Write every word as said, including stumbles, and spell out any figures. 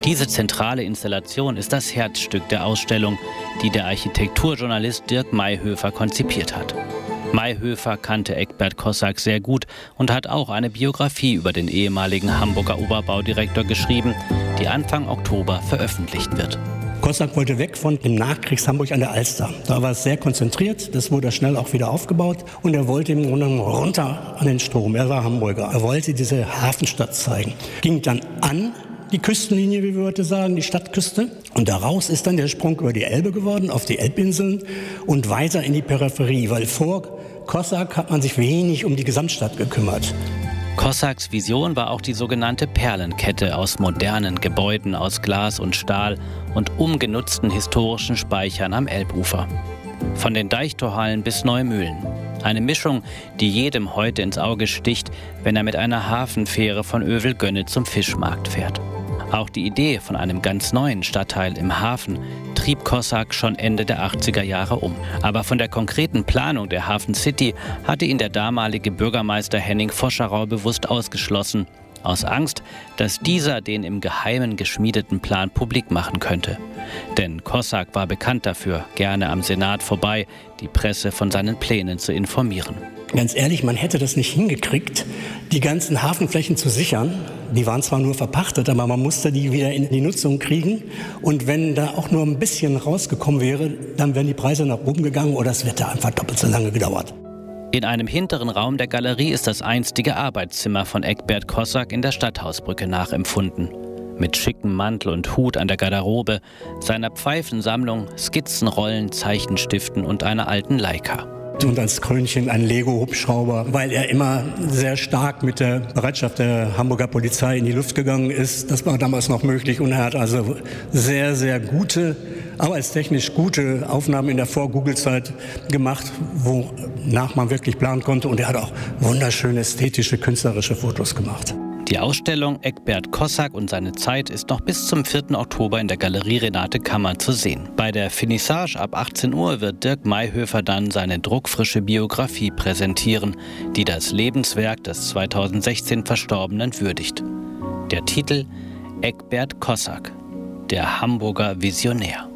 Diese zentrale Installation ist das Herzstück der Ausstellung, die der Architekturjournalist Dirk Mayhöfer konzipiert hat. Mayhöfer kannte Egbert Kossak sehr gut und hat auch eine Biografie über den ehemaligen Hamburger Oberbaudirektor geschrieben, die Anfang Oktober veröffentlicht wird. Kossak wollte weg von dem Nachkriegs-Hamburg an der Alster. Da war es sehr konzentriert, das wurde schnell auch wieder aufgebaut und er wollte im Grunde runter an den Strom. Er war Hamburger, er wollte diese Hafenstadt zeigen. Ging dann an die Küstenlinie, wie wir heute sagen, die Stadtküste. Und daraus ist dann der Sprung über die Elbe geworden, auf die Elbinseln und weiter in die Peripherie, weil vor Kossak hat man sich wenig um die Gesamtstadt gekümmert. Kossaks Vision war auch die sogenannte Perlenkette aus modernen Gebäuden aus Glas und Stahl und umgenutzten historischen Speichern am Elbufer. Von den Deichtorhallen bis Neumühlen. Eine Mischung, die jedem heute ins Auge sticht, wenn er mit einer Hafenfähre von Övelgönne zum Fischmarkt fährt. Auch die Idee von einem ganz neuen Stadtteil im Hafen trieb Kossak schon Ende der achtziger Jahre um. Aber von der konkreten Planung der Hafen City hatte ihn der damalige Bürgermeister Henning Voscherau bewusst ausgeschlossen, aus Angst, dass dieser den im Geheimen geschmiedeten Plan publik machen könnte. Denn Kossak war bekannt dafür, gerne am Senat vorbei, die Presse von seinen Plänen zu informieren. Ganz ehrlich, man hätte das nicht hingekriegt, die ganzen Hafenflächen zu sichern. Die waren zwar nur verpachtet, aber man musste die wieder in die Nutzung kriegen. Und wenn da auch nur ein bisschen rausgekommen wäre, dann wären die Preise nach oben gegangen oder es hätte einfach doppelt so lange gedauert. In einem hinteren Raum der Galerie ist das einstige Arbeitszimmer von Egbert Kossak in der Stadthausbrücke nachempfunden. Mit schickem Mantel und Hut an der Garderobe, seiner Pfeifensammlung, Skizzenrollen, Zeichenstiften und einer alten Leica. Und als Krönchen ein Lego-Hubschrauber, weil er immer sehr stark mit der Bereitschaft der Hamburger Polizei in die Luft gegangen ist. Das war damals noch möglich und er hat also sehr, sehr gute, arbeitstechnisch gute Aufnahmen in der Vor-Google-Zeit gemacht, wonach man wirklich planen konnte. Und er hat auch wunderschöne ästhetische, künstlerische Fotos gemacht. Die Ausstellung Egbert Kossak und seine Zeit ist noch bis zum vierten Oktober in der Galerie Renate Kammer zu sehen. Bei der Finissage ab achtzehn Uhr wird Dirk Mayhöfer dann seine druckfrische Biografie präsentieren, die das Lebenswerk des zweitausendsechzehn Verstorbenen würdigt. Der Titel Egbert Kossak, der Hamburger Visionär.